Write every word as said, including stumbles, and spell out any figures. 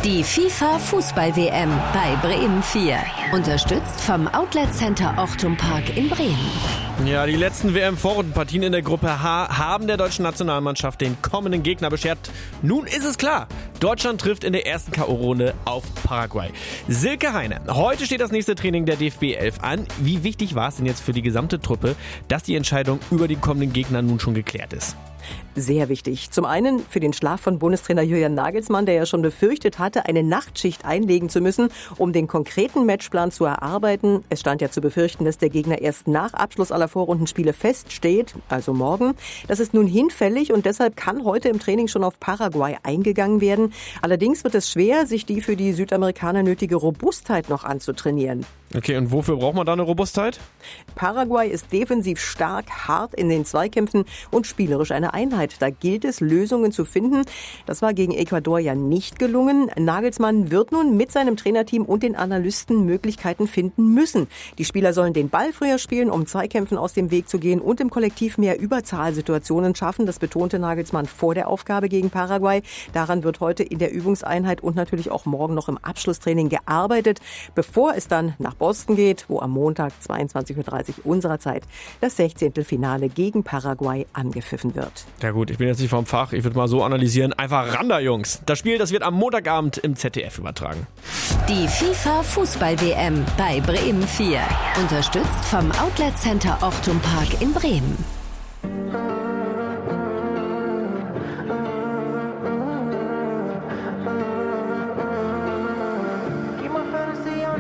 Die FIFA-Fußball-W M bei Bremen vier. Unterstützt vom Outlet Center Ochtum Park in Bremen. Ja, die letzten W M-Vorrundenpartien in der Gruppe H haben der deutschen Nationalmannschaft den kommenden Gegner beschert. Nun ist es klar, Deutschland trifft in der ersten K O-Runde auf Paraguay. Silke Heine, heute steht das nächste Training der D F B elf an. Wie wichtig war es denn jetzt für die gesamte Truppe, dass die Entscheidung über den kommenden Gegner nun schon geklärt ist? Sehr wichtig. Zum einen für den Schlaf von Bundestrainer Julian Nagelsmann, der ja schon befürchtet hatte, eine Nachtschicht einlegen zu müssen, um den konkreten Matchplan zu erarbeiten. Es stand ja zu befürchten, dass der Gegner erst nach Abschluss aller Vorrundenspiele feststeht, also morgen. Das ist nun hinfällig und deshalb kann heute im Training schon auf Paraguay eingegangen werden. Allerdings wird es schwer, sich die für die Südamerikaner nötige Robustheit noch anzutrainieren. Okay, und wofür braucht man da eine Robustheit? Paraguay ist defensiv stark, hart in den Zweikämpfen und spielerisch eine Einheit. Da gilt es, Lösungen zu finden. Das war gegen Ecuador ja nicht gelungen. Nagelsmann wird nun mit seinem Trainerteam und den Analysten Möglichkeiten finden müssen. Die Spieler sollen den Ball früher spielen, um Zweikämpfen aus dem Weg zu gehen und im Kollektiv mehr Überzahlsituationen schaffen. Das betonte Nagelsmann vor der Aufgabe gegen Paraguay. Daran wird heute in der Übungseinheit und natürlich auch morgen noch im Abschlusstraining gearbeitet, bevor es dann nach Boston geht, wo am Montag zweiundzwanzig Uhr dreißig unserer Zeit das Sechzehntelfinale gegen Paraguay angepfiffen wird. Ja gut, ich bin jetzt nicht vom Fach, ich würde mal so analysieren, einfach ran da, Jungs. Das Spiel, das wird am Montagabend im Z D F übertragen. Die FIFA-Fußball-W M bei Bremen vier. Unterstützt vom Outlet Center Ochtum Park in Bremen.